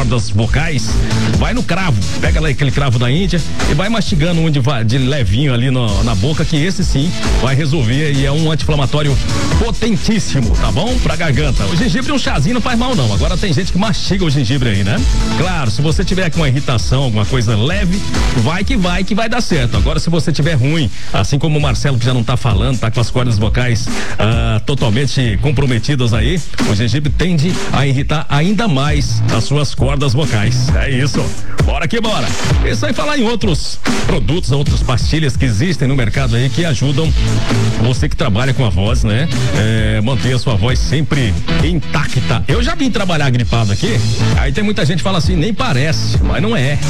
cordas vocais, vai no cravo, pega lá aquele cravo da Índia e vai mastigando de levinho ali na boca, que esse sim vai resolver e é um anti-inflamatório potentíssimo, tá bom? Pra garganta. O gengibre, um chazinho não faz mal não, agora tem gente que mastiga o gengibre aí, né? Claro, se você tiver com uma irritação, alguma coisa leve, vai que vai dar certo. Agora, se você tiver ruim, assim como o Marcelo que já não tá falando, tá com as cordas vocais totalmente comprometidas aí, o gengibre tende a irritar ainda mais as suas cordas vocais. É isso. Bora que bora. Isso aí, falar em outros produtos, outras pastilhas que existem no mercado aí que ajudam você que trabalha com a voz, né? Manter a sua voz sempre intacta. Eu já vim trabalhar gripado aqui, aí tem muita gente que fala assim, nem parece, mas não é.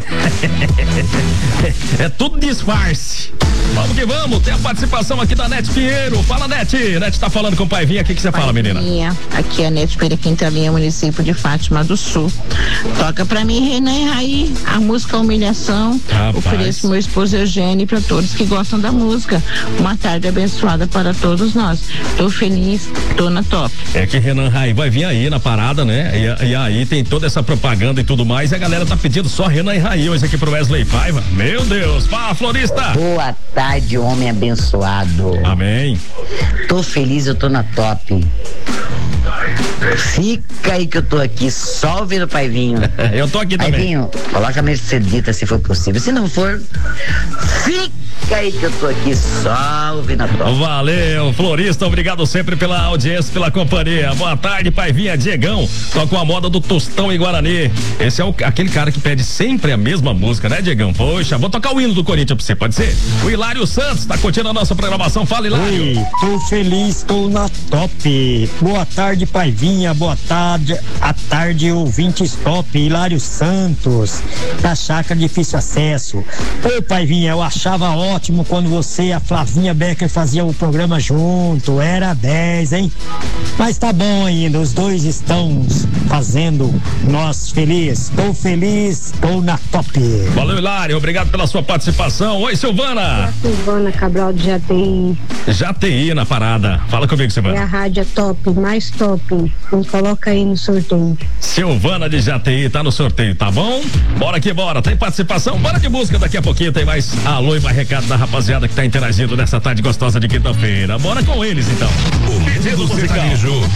É tudo disfarce. Vamos que vamos, tem a participação aqui da Nete Pinheiro. Fala, Nete. Nete tá falando com o Paivinha, o que você fala, menina? Aqui é a Nete Pinheiro, Quintalinha, município de Fátima do Sul. Toca pra mim, Renan e Raí, a música Humilhação. Ofereço meu esposo Eugênio para todos que gostam da música. Uma tarde abençoada para todos nós. Tô feliz, tô na top. É que Renan Raí vai vir aí na parada, né? E aí tem toda essa propaganda e tudo mais, e a galera tá pedindo só Renan e Raí hoje aqui pro Wesley Paiva. Meu Deus, fala, florista! Boa tarde, homem abençoado. Amém. Tô feliz, eu tô na top. Fica aí que eu tô aqui só ouvindo o Paivinho. Eu tô aqui também. Paivinho, coloca a Mercedita se for possível. Se não for, fica aí que eu tô aqui só ouvindo a top. Valeu, florista, obrigado sempre pela audiência, pela companhia. Boa tarde, Paivinha. Diegão, toca a moda do Tostão e Guarani. Esse é aquele cara que pede sempre a mesma música, né, Diegão? Poxa, vou tocar o hino do Corinthians pra você, pode ser? O Hilário Santos tá curtindo a nossa programação. Fala, Hilário. Oi, tô feliz, tô na top. Boa tarde, Paivinha. Boa tarde, à tarde, ouvintes top. Hilário Santos, da Chácara Difícil Acesso. Ô, Paivinha, eu achava ótimo quando você e a Flavinha Becker faziam o programa junto. Era 10, hein? Mas tá bom ainda, os dois estão fazendo nós feliz. Tô feliz, tô na top. Valeu, Hilário, obrigado pela sua participação. Oi, Silvana. Silvana Cabral de JTI. JTI na parada. Fala comigo, Silvana. É a rádio top, mais top. Me coloca aí no sorteio. Silvana de JTI tá no sorteio, tá bom? Bora que bora, tem participação, bora de música, daqui a pouquinho tem mais alô e vai recado da rapaziada que tá interagindo nessa tarde gostosa de quinta-feira. Bora com eles então. O pedido musical.